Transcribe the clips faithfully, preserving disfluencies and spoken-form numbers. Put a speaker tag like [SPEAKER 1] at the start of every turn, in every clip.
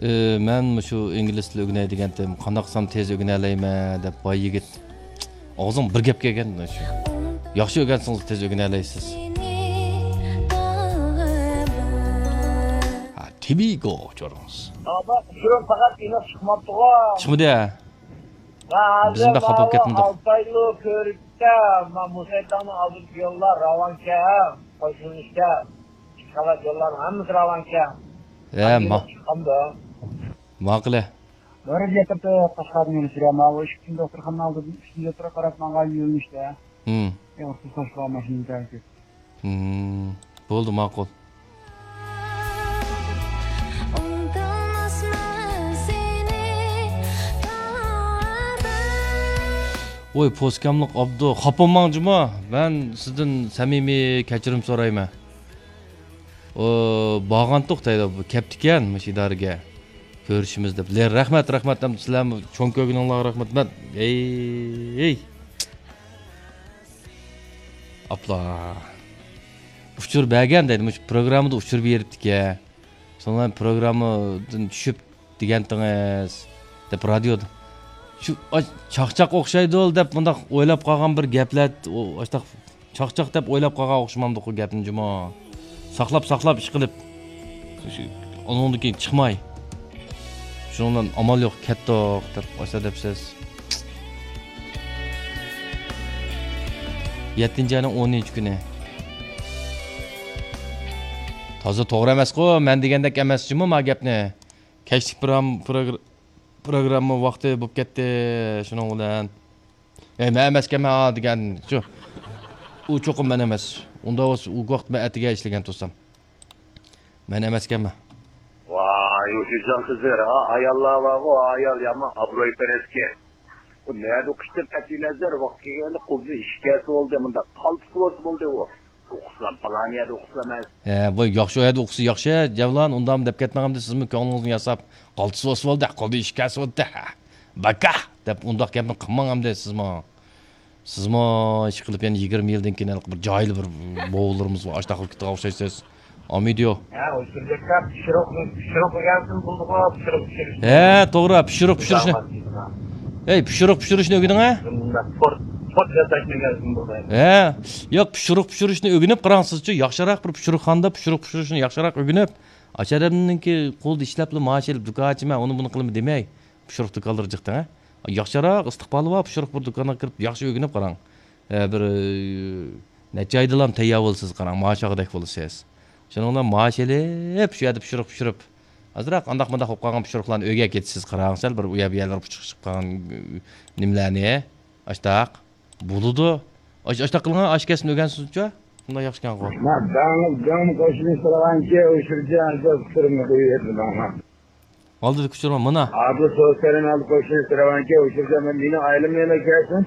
[SPEAKER 1] Men shu ingliz tili o'rganaydigandim, qanday qilsam tez o'rgana olayman deb boy yigit. Og'zim bir gap kelgan shu. Yaxshi o'rgansangiz tez o'rgana olaysiz. Ha, Tibigo ko'ramiz.
[SPEAKER 2] Ama şurum fakat yine çıkmadı.
[SPEAKER 1] Chiqmadi. Bizim de xafa ketmedi.
[SPEAKER 2] Altaylı körükte, ma Musa'dan aldık yollar ravanka, koşuluşta, çıkalat yollar hamısı ravanka.
[SPEAKER 1] Ya ma. Maqli.
[SPEAKER 2] Böyle yetip de taşlarını sürüyorum ama üç gün doktorxana aldım, üstünde tura qarab manga yürümüştü.
[SPEAKER 1] Hmm.
[SPEAKER 2] Ya orta taşlar maşını terk.
[SPEAKER 1] Hmm. Bo'ldi, ma'qul. Oy, poskamliq Abdu, xafamanjimi? Men sizdan samimiy kechirim so'rayman. O bağan to'xtaydi, bu kaptikan mush idaraga. Ko'rishimiz deb. Ler rahmat, rahmat ham sizlarni cho'nkogininglarga rahmat. Men ey ey. Apla. Uchur bergan deydi, mush programmada uchur beribdi-ku. Sondan programmadan tushib degantingiz deb radioda. Shu chaqchaq o'xshaydi ol deb bundaq o'ylab qolgan bir gaplar, o'shtaq chaqchaq deb o'ylab qolgan o'xshamamdi ku gapni jimo. Saqlab saqlab ish qilib. Shu onundan keyin chiqmay. Shundan amal yo'q, kattoq deb o'sa debsiz. yettinchi ayning o'ninchi kuni. Toza to'g'ri emas-ku, men degandek emas-jimi ma gapni. Kechlik program programma vaqti bo'lib ketdi, shuning bilan. Ey, men emaskanman degan shu. U cho'qim men emas. Unda u vaqt men atiga ishlagan to'sam. Men emaskanman.
[SPEAKER 3] Vay, o'sha qizlar, ha, ayollar va o ayol yama abroy pereski. Bu nega o'qishda ta'tilazlar vaqt kelganda qo'zi ishkasi bo'ldi, bunda qaltis bo'ldi u. O'qisam palaniyada o'qisamas.
[SPEAKER 1] He, bu yaxshi oyada o'qisa yaxshi, javlon undam deb ketmagamda sizmi ko'nglingizni yasab, qaltis bo'ldi, qoldi ishkasi bo'ldi. Baka deb undaq gapni qilmagamda sizmi? Sizmi ish qilib yana yigirma yildan keyin bir joyli bir bo'g'illarimiz bor, ashtaqil kitga o'xshaysiz. Amidio.
[SPEAKER 2] Ha, o'shirga pishiriq, pishiriq qilgansiz bo'ldi-ku, pishiriq pishirish.
[SPEAKER 1] He, to'g'ri, pishiriq pishirishni. Ey, pishiriq pishirishni o'rganding-a?
[SPEAKER 2] Sport, sport yasashmagansiz bo'ldi.
[SPEAKER 1] He, yo'q, pishiriq pishirishni o'rganib qarangsiz-chi, yaxshiroq bir pishiriqxonada pishiriq pishirishni yaxshiroq o'rganib, acharamninki qo'lda ishlabli mashil dukachiman, uni buni qilma demay, pishiriq do'konlar jiqdan-a? Yaxshiroq istiqboli bor pishiriq bir do'konga kirib yaxshi o'rganib qarang. Bir necha oydalam tayyor bo'lsiz qarang, mashog'idek bo'lasiz. Shuningdan mashilib shu yerda pishiriq pishirib, azroq andaq-mandaq bo'lib qolgan pishiriqlarni uyga ketsiz qarang, sal bir u yerlar chiqib qolgan nimlarni, ashtaq bo'ludi. Ashtaq qilgan ashkasini o'rgansiz-chi? Bunda yaxshi kan qo'y.
[SPEAKER 2] Ma, ben ben qo'shilib so'ragancha o'shirga azab turimni qo'yib men.
[SPEAKER 1] Oldi kuchurma mana.
[SPEAKER 2] Adlı so'zlarini olib qo'shilib so'ragancha o'shirga men meni oilam yana kelsin.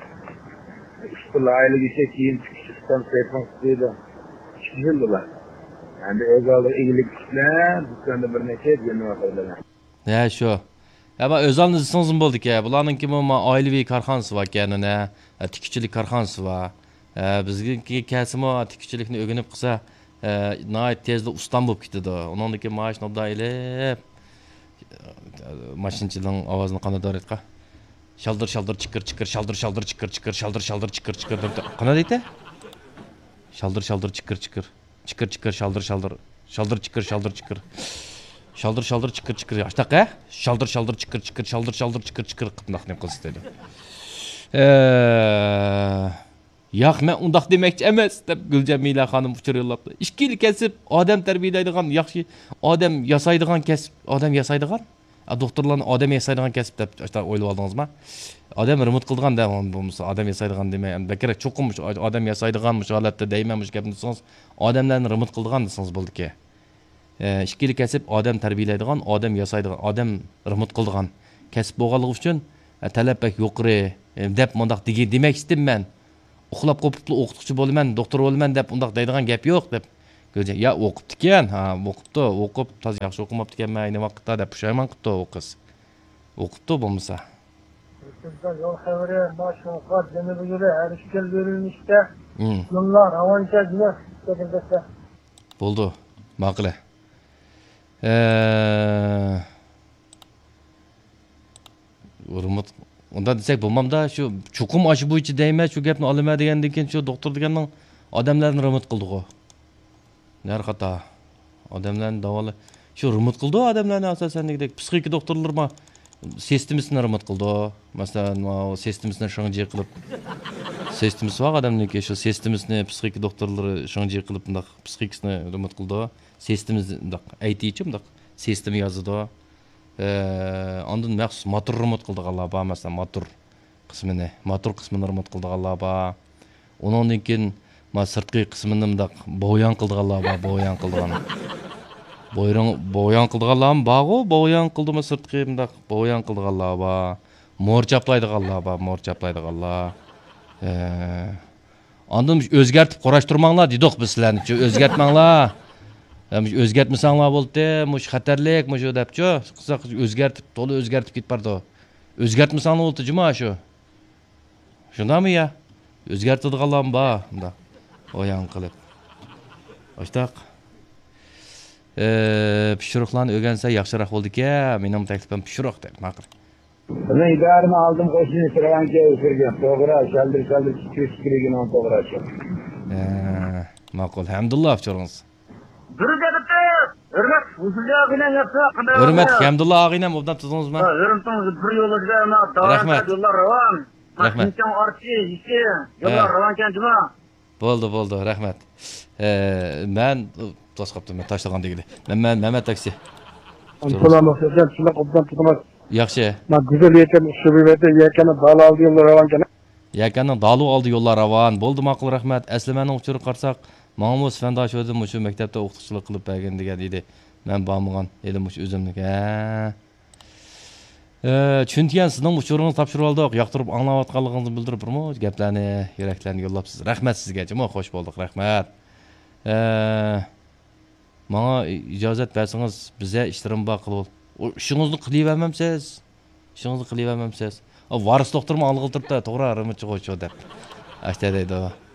[SPEAKER 2] Ushbu oilaga keyin chiqishdan telefon qildi. Chiqildilar. Endi o'zaro iyiliklar, dükkanda bir necha yillar qildilar.
[SPEAKER 1] Ya shu. Ya ba o'zalni sizning bo'ldi-ku. Bularning kim ma oilaviy korxonasi bor ekanini, tikchilik korxonasi bor. Bizga kasimo tikchilikni o'rganib qilsa, nihoyat tezda ustam bo'lib ketadi. Undan keyin maash nobdaylab mashinchining ovozini qanday aytqa? Shaldir shaldir chikir chikir shaldir shaldir chikir chikir shaldir shaldir chikir chikir deb qanday deydi? Shaldir shaldir chikir chikir chikir chikir shaldir shaldir shaldir chikir shaldir chikir shaldir shaldir chikir chikir ashtaqa shaldir shaldir chikir chikir shaldir shaldir chikir chikir qilmoqni qilsa dedi. Yo'q, men undaq demoqchi emas deb Guljamila xonim uchur yo'llabdi. ikki yil kasb, odam tarbiyalaydigan, yaxshi odam yasaydigan kasb, odam yasaydigan, doktorlarni odam yasaydigan kasb deb o'ylab oldingizmi? Odam rimit qilgan da bo'lmasa, odam yasaydigan demay, bakrak cho'qinmish odam yasaydiganmish holatda deymanmish gapni desangiz, odamlarni rimit qilgan desangiz bo'ldi-ku. ikki yil kasb, odam tarbiyalaydigan, odam yasaydigan, odam rimit qilgan kasb bo'lganligi uchun talab bak yuqori deb mundaq demak istimman. Uxlab qopibdi, o'qituvchi bo'laman, doktor bo'laman deb undaq deydigan gap yo'q deb. Ya o'qibdi ekan, ha, o'qibdi, o'qib, toz yaxshi o'qimabdi ekanman, ayni vaqtda deb pushaymon qildi u qiz. O'qibdi bo'lmasa.
[SPEAKER 2] Sizdan yo'l xabari, mashg'ulot, janobiga erishgan verilmişte. Yo'llar avancha diye
[SPEAKER 1] Unda desek bo'lmamda shu chuqum aşı bo'yicha deyman, shu gapni olaman degandan keyin shu doktor deganning odamlarni rimit qildi-ku. Narxata. Odamlarni davolash shu rimit qildi odamlarni asosan degdek psixik doktorlar ma sistemasini rimit qildi. Masalan, o sistemasini shunga qilib sistemasi var adamniki shu sistemasini psixik doktorlari shunga qilib bundoq psixikasini rimit qildi. Sistemimizni bundoq aytaychi bundoq sistem yozdi. Ondan maxsus motor rimit qildiganlar bor, masalan, motor qismini, motor qismini rimit qildiganlar bor. Undan keyin ma sirtqi qismini bundoq bo'yan qildiganlar bor, bo'yan qildigan. Bo'yan bo'yan qildiganlar bor-ku, bo'yan qildimi sirtqi bundoq bo'yan qildiganlar bor. Mo'rchaplaydiganlar bor, mo'rchaplaydiganlar. Ondan o'zgartib qarashtirmanglar dedik biz sizlarni, o'zgartmanglar. O'zgartmasanglar bo'ldi, mush xatarlik, mush debchi, qisqa o'zgartib, to'la o'zgartib ketib bardi. O'zgartmasanglar bo'ldi juma shu. Shundami ya? O'zgartirdiganlar bor, bunda. O'yan qilib. Oyshtaq. Eh, pishiriqlarni o'rgansa yaxshiroq bo'ldi-ku. Mening taklifim pishiriq deb ma'qul.
[SPEAKER 2] Ben idarını aldım, koşunu Travanca ösürgen. Toğra, şaldır şaldır çıkıyor çıkırgen on toğra açıyor.
[SPEAKER 1] Eh, ma'qul. Hamdullah çoğunuz.
[SPEAKER 3] Durjabıtı, hürmet, usulya günen yapsa, qanday
[SPEAKER 1] Hürmet, Hamdullah ağaynam obdan tutdunuzmu?
[SPEAKER 3] Hürmetin bir yolu güzelme,
[SPEAKER 1] Rahmet.
[SPEAKER 3] yollar ravan.
[SPEAKER 1] Rahmet.
[SPEAKER 3] Makinkan artçı, işi, yollar ravanken cuma.
[SPEAKER 1] Bo'ldi, bo'ldi, rahmat. Eh, men to's qaptim, men tashlagan degili. Men men Mehmet taksi.
[SPEAKER 2] Assalamu aleykum, şuna obdan tutmaz.
[SPEAKER 1] Yaxshi.
[SPEAKER 2] Ben güzel yeken şubi verdi, yekeni dal aldı yollar ravanken.
[SPEAKER 1] Yakanning dalı oldi yo'llar ravon. Bo'ldi, ma'qul, rahmat. Aslimaning uchirib qarsak, Mahmud Fandosh o'zim shu maktabda o'qituvchilik qilib bergan degan edi. Men bormagan edim shu o'zimniki. Ha. Eh, tushungan sizning uchuringizni topshirib oldik. Yoqtirib anglayotganligingizni bildirib turmi? Gaplarni, yuraklarni yo'llabsiz. Rahmat sizga, juma xo'sh bo'ldik, rahmat. Eh, menga ijozat bersangiz, bizga ishlarim bor qilib. Ishingizni qilavermamsiz? Ishingizni qilavermamsiz? O varis doktormu alg'iltiribdi, to'g'ri, rimchi qo'ychi deb. Ashta deydi.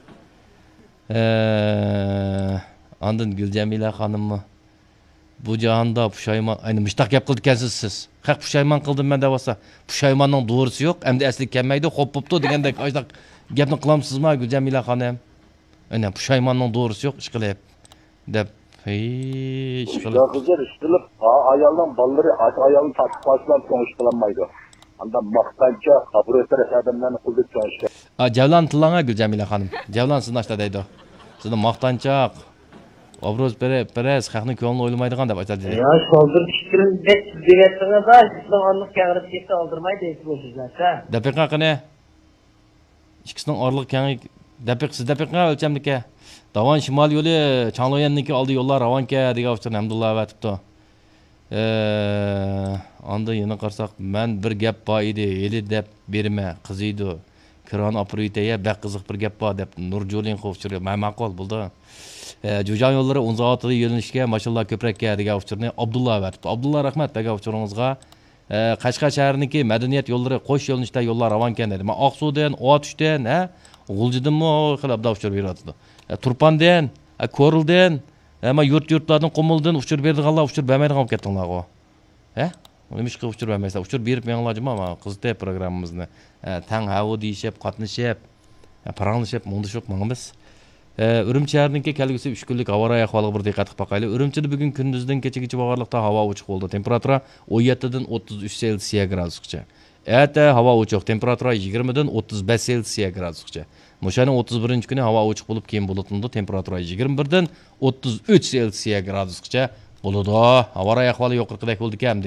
[SPEAKER 1] Eh, Ondan Guljamila xonimmi bu jahonda pushaymon, ayni mushtaq gap qildi ekansiz siz. Haq pushaymon qildim men deb olsa, pushaymonning to'g'risi yo'q, endi asli kelmaydi, xo'p bo'pti degandek ashtaq gapni qilamsizmi Guljamila xonim? Ayni pushaymonning to'g'risi yo'q, ish qilib deb hech qilib.
[SPEAKER 3] Qizlar ish qilib, ayolning ballari ayolni tashlab so'ng ish qilinmaydi. Anda maqtancha qabro'tar adamlarni qilib so'ngishga.
[SPEAKER 1] A Javlan tilanga Guljamila xonim. Javlan sizni ashta deydi. Sizni maqtanchoq obro'z bere peres xalqning ko'nglini o'ylamaydigan deb aytadi.
[SPEAKER 4] Ya soldir fikrim deb degatsiniz, sizning onliq kag'irib ketsa oldirmaydi deysiz bo'lsizlar-sa.
[SPEAKER 1] Daqiqa qani. Ikkisining orliq kengi daqiq siz daqiqa o'lchamdiki. Davon shimol yo'li Chanloyanniki oldi yo'llar ravonka degan uchun Hamdullah aytibdi. Eh, onda yana qarsak, men bir gap bor edi, eli deb berma, qiziydi. Kran operatorga baq qiziq bir gap bor deb Nurjo'ling qo'shirga ma'qul bo'ldi. Eh, Jo'jan yo'llari on soatda yo'linishga, mashallah ko'prakka degan uchurni Abdullah aytibdi. Abdullah rahmat degan uchuringizga. Eh, Qashqa shahriniki madaniyat yo'llari qo'sh yo'linishda yo'llar ravonkan dedi. Men Oqsuvdan, Otushdan, ha, G'uljidimmi qilib uchur beradi. Turpandan, Ko'rildan, ama yurt yurtlardan Qumuldan uchur berdiganlar uchur bermaydigan bo'lib ketdinglar ku. He? Nima ish qilib uchur bermaysizlar? Uchur berib menlarjimi ama qizda programmamizni tang havo deyishib, qatnashib, paranglashib, mundishib mangimiz. Urumchi shahrininki kelgusi uch kunlik havo ahvoliga bir diqqat qilib boqaylik. Urumchida bugun kunduzdan kechagacha bag'arliqda havo ochiq bo'ldi. Temperatura o'n yetti dan o'ttiz uch Selsiya gradusgacha. Erta havo ochiq, temperatura yigirma dan o'ttiz besh Selsiya gradusgacha. Mo'shani o'ttiz birinchi kuni havo ochiq bo'lib, keyin bulutli, temperatura yigirma bir dan o'ttiz uch Selsiya gradusgacha bo'ladi. Havo ahvoli yuqoriroq bo'ldi-ku hamda.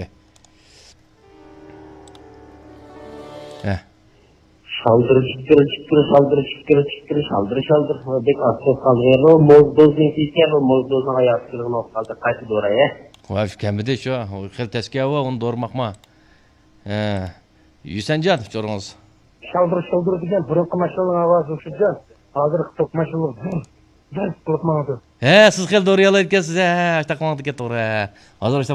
[SPEAKER 1] Eh.
[SPEAKER 4] Saldır çıkır çıkır saldır çıkır çıkır saldır saldır dek asıl kalıyor. O mozdozun kisiyen o mozdozun ayakkırığın o kaldı kaçı oraya.
[SPEAKER 1] Vay kemide şu. Xil teskiye var onu doğurmakma. Eh. Yüsencan çoğunuz.
[SPEAKER 2] Şaldır şaldır diyen bırakı maşallah avazı uçacak. Hazır tok maşallah. Ben tutmadı.
[SPEAKER 1] He siz xil doğru yo'l aytgansiz. He, taqmoqni ketdi to'g'ri. Hozir